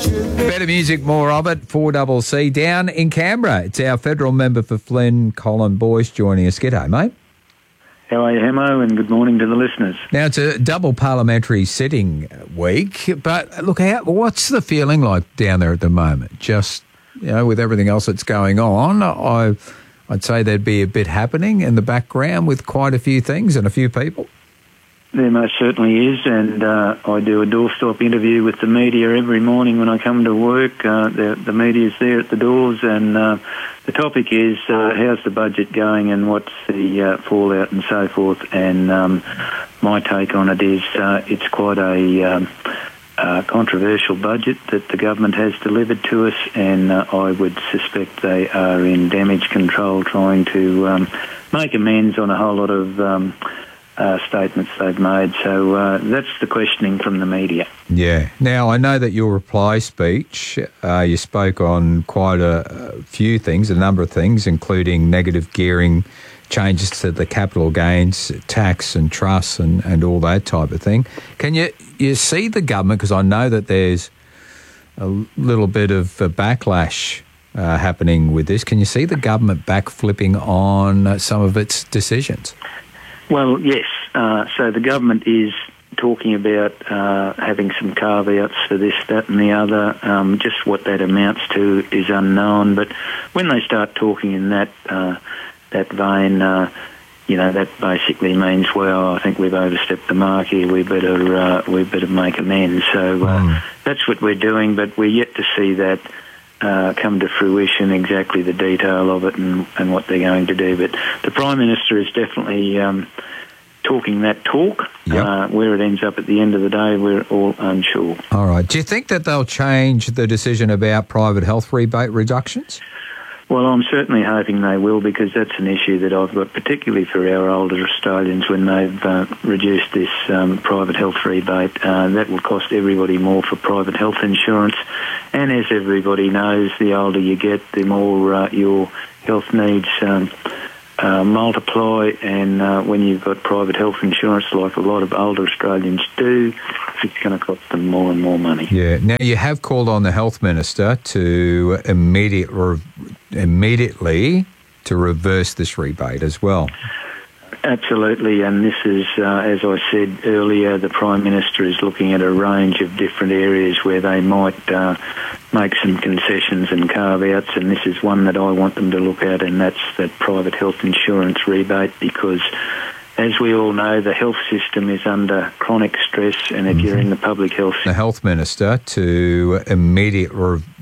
Better music, more of it. 4CC down in Canberra. It's our federal member for Flynn, Colin Boyce, joining us. G'day, mate. How are you, Hemo? And good morning to the listeners. Now, it's a double parliamentary sitting week, but look, what's the feeling like down there at the moment? Just, with everything else that's going on, I'd say there'd be a bit happening in the background with quite a few things and a few people. There most certainly is, and I do a doorstop interview with the media every morning when I come to work. The media's there at the doors, and the topic is how's the budget going and what's the fallout and so forth. And my take on it is it's quite a controversial budget that the government has delivered to us, and I would suspect they are in damage control trying to make amends on a whole lot of statements they've made. So that's the questioning from the media. Yeah. Now, I know that your reply speech, you spoke on quite a few things, a number of things, including negative gearing, changes to the capital gains tax and trusts and all that type of thing. Can you see the government, because I know that there's a little bit of a backlash happening with this, can you see the government backflipping on some of its decisions? Well, yes. So the government is talking about having some carve-outs for this, that and the other. Just what that amounts to is unknown. But when they start talking in that vein, that basically means, well, I think we've overstepped the mark here. We better make amends. So that's what we're doing, but we're yet to see that come to fruition, exactly the detail of it and what they're going to do. But the Prime Minister is definitely talking that talk. Yep. Where it ends up at the end of the day, we're all unsure. All right. Do you think that they'll change the decision about private health rebate reductions? Well, I'm certainly hoping they will, because that's an issue that I've got, particularly for our older Australians, when they've reduced this private health rebate. That will cost everybody more for private health insurance. And as everybody knows, the older you get, the more your health needs multiply. And when you've got private health insurance, like a lot of older Australians do, it's going to cost them more and more money. Yeah. Now, you have called on the Health Minister to immediately to reverse this rebate as well. Absolutely, and this is, as I said earlier, the Prime Minister is looking at a range of different areas where they might make some concessions and carve-outs, and this is one that I want them to look at, and that's that private health insurance rebate, because as we all know, the health system is under chronic stress, and if you're in the public health... The Health Minister to